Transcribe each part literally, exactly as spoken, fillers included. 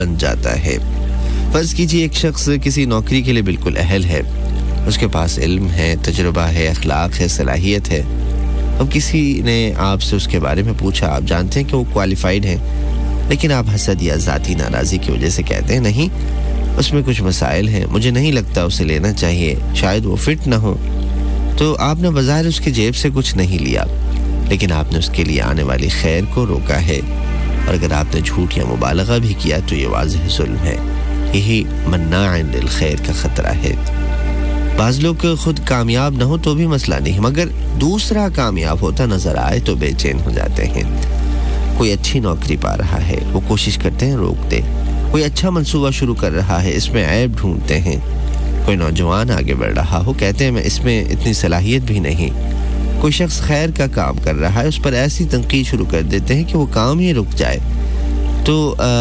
بن جاتا ہے. فرض کیجیے ایک شخص کسی نوکری کے لیے بالکل اہل ہے, اس کے پاس علم ہے, تجربہ ہے, اخلاق ہے, صلاحیت ہے. اب کسی نے آپ سے اس کے بارے میں پوچھا, آپ جانتے ہیں کہ وہ کوالیفائیڈ ہیں, لیکن آپ حسد یا ذاتی ناراضی کی وجہ سے کہتے ہیں نہیں, اس میں کچھ مسائل ہیں, مجھے نہیں لگتا اسے لینا چاہیے, شاید وہ فٹ نہ ہو. تو آپ نے بظاہر اس کی جیب سے کچھ نہیں لیا, لیکن آپ نے اس کے لیے آنے والی خیر کو روکا ہے. اور اگر آپ نے جھوٹ یا مبالغہ بھی کیا تو یہ واضح ظلم ہے. یہی مناع للخیر کا خطرہ ہے. بعض لوگ خود کامیاب نہ ہو تو بھی مسئلہ نہیں, مگر دوسرا کامیاب ہوتا نظر آئے تو بے چین ہو جاتے ہیں. کوئی اچھی نوکری پا رہا ہے, وہ کوشش کرتے ہیں روک دے. کوئی اچھا منصوبہ شروع کر رہا ہے, اس میں عیب ڈھونڈتے ہیں. کوئی نوجوان آگے بڑھ رہا ہو, کہتے ہیں میں اس میں اتنی صلاحیت بھی نہیں. کوئی شخص خیر کا کام کر رہا ہے, اس پر ایسی تنقید شروع کر دیتے ہیں کہ وہ کام ہی رک جائے. تو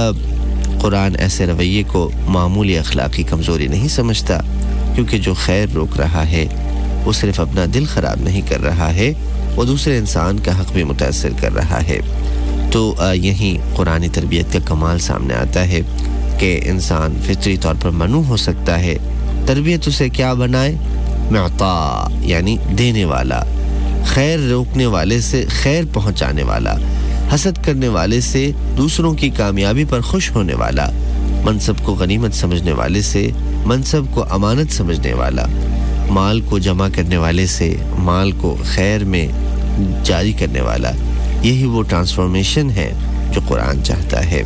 قرآن ایسے رویے کو معمولی اخلاقی کمزوری نہیں سمجھتا, کیونکہ جو خیر روک رہا ہے وہ صرف اپنا دل خراب نہیں کر رہا ہے, وہ دوسرے انسان کا حق بھی متاثر کر رہا ہے. تو یہیں قرآنی تربیت کا کمال سامنے آتا ہے کہ انسان فطری طور پر منوع ہو سکتا ہے. تربیت اسے کیا بنائے؟ معطا, یعنی دینے والا, خیر روکنے والے سے خیر پہنچانے والا, حسد کرنے والے سے دوسروں کی کامیابی پر خوش ہونے والا, منصب کو غنیمت سمجھنے والے سے منصب کو امانت سمجھنے والا, مال کو جمع کرنے والے سے مال کو خیر میں جاری کرنے والا. یہی وہ ٹرانسفارمیشن ہے جو قرآن چاہتا ہے.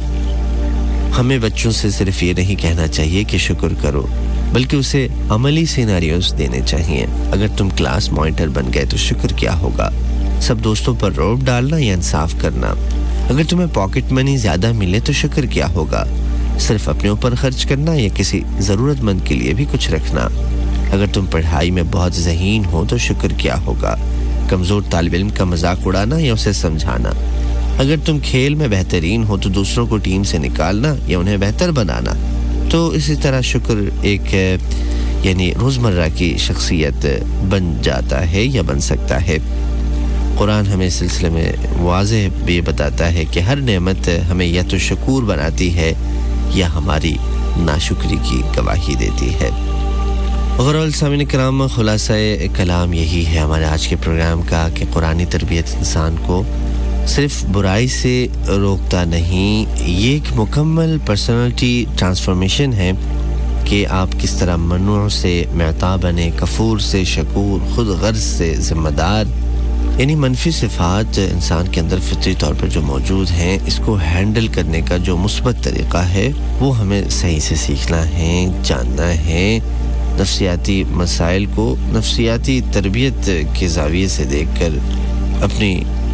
ہمیں بچوں سے صرف یہ نہیں کہنا چاہیے کہ شکر کرو, بلکہ اسے عملی سیناریوز دینے چاہیے. اگر تم کلاس مانیٹر بن گئے تو شکر کیا ہوگا؟ سب دوستوں پر روب ڈالنا یا انصاف کرنا؟ اگر تمہیں پاکٹ منی زیادہ ملے تو شکر کیا ہوگا؟ صرف اپنے اوپر خرچ کرنا یا کسی ضرورت مند کے لیے بھی کچھ رکھنا؟ اگر تم پڑھائی میں بہت ذہین ہو تو شکر کیا ہوگا؟ کمزور طالب علم کا مذاق اڑانا یا اسے سمجھانا؟ اگر تم کھیل میں بہترین ہو تو دوسروں کو ٹیم سے نکالنا یا انہیں بہتر بنانا؟ تو اسی طرح شکر ایک یعنی روزمرہ کی شخصیت بن جاتا ہے یا بن سکتا ہے. قرآن ہمیں اس سلسلے میں واضح بھی بتاتا ہے کہ ہر نعمت ہمیں یا تو شکور بناتی ہے یا ہماری ناشکری کی گواہی دیتی ہے. اوورال سامعین کرام, خلاصہ کلام یہی ہے ہمارے آج کے پروگرام کا کہ قرآنی تربیت انسان کو صرف برائی سے روکتا نہیں, یہ ایک مکمل پرسنالٹی ٹرانسفارمیشن ہے کہ آپ کس طرح منوع سے معطا بنے, کفور سے شکور, خود غرض سے ذمہ دار. یعنی منفی صفات انسان کے اندر فطری طور پر جو موجود ہیں, اس کو ہینڈل کرنے کا جو مثبت طریقہ ہے وہ ہمیں صحیح سے سیکھنا ہے, جاننا ہے. نفسیاتی مسائل کو نفسیاتی تربیت کے زاویے سے دیکھ کر اپنی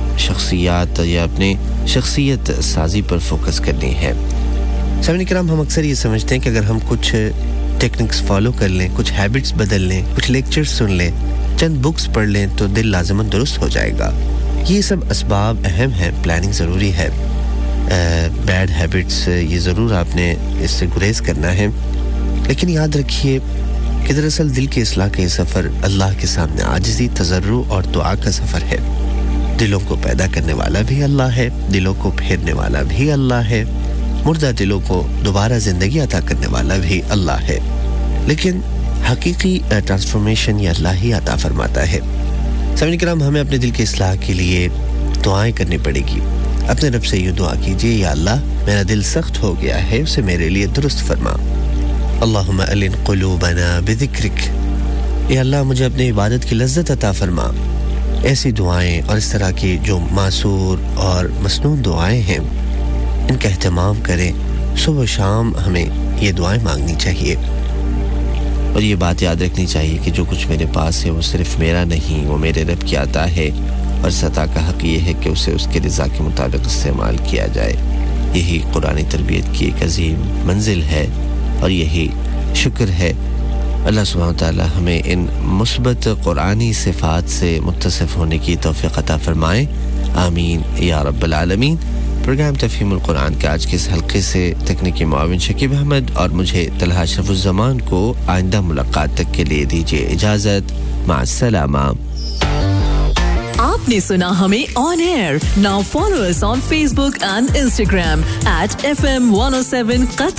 شخصیات یا اپنی شخصیت سازی پر فوکس کرنی ہے. سامعین کرام, ہم اکثر یہ سمجھتے ہیں کہ اگر ہم کچھ ٹیکنکس فالو کر لیں, کچھ ہیبٹس بدل لیں, کچھ لیکچر سن لیں, چند بکس پڑھ لیں تو دل لازماً درست ہو جائے گا. یہ سب اسباب اہم ہیں, پلاننگ ضروری ہے. بیڈ ہیبٹس یہ ضرور آپ نے اس سے گریز کرنا ہے, لیکن یاد رکھیے کہ دراصل دل کی اصلاح کا یہ سفر اللہ کے سامنے عاجزی, تضرع اور دعا کا سفر ہے. دلوں کو پیدا کرنے والا بھی اللہ ہے, دلوں کو پھیرنے والا بھی اللہ ہے, مردہ دلوں کو دوبارہ زندگی عطا کرنے والا بھی اللہ ہے. لیکن حقیقی ٹرانسفارمیشن یہ اللہ ہی عطا فرماتا ہے. سامعین کرام, ہمیں اپنے دل کی اصلاح کے لیے دعائیں کرنی پڑے گی. اپنے رب سے یہ دعا کیجیے, یا اللہ میرا دل سخت ہو گیا ہے, اسے میرے لیے درست فرما. اللہم علن قلوبنا بذکرک, یا اللہ مجھے اپنی عبادت کی لذت عطا فرما. ایسی دعائیں اور اس طرح کی جو معصور اور مسنون دعائیں ہیں ان کا اہتمام کریں. صبح و شام ہمیں یہ دعائیں مانگنی چاہیے, اور یہ بات یاد رکھنی چاہیے کہ جو کچھ میرے پاس ہے وہ صرف میرا نہیں, وہ میرے رب کی عطا ہے, اور اس عطا کا حق یہ ہے کہ اسے اس کے رضا کے مطابق استعمال کیا جائے. یہی قرآنی تربیت کی ایک عظیم منزل ہے اور یہی شکر ہے. اللہ سبحانہ وتعالی ہمیں ان مثبت قرآنی صفات سے متصف ہونے کی توفیق عطا فرمائے, آمین یا رب العالمین. پروگرام تفہیم القرآن کے آج کے اس حلقے سے تکنیکی معاون شکیب احمد اور مجھے طلحہ اشرف الزمان کو آئندہ ملاقات تک کے لیے دیجیے اجازت. مع السلامہ. آپ आपने सुना हमें on air. Now follow us on Facebook and Instagram at F M one oh seven Qatar.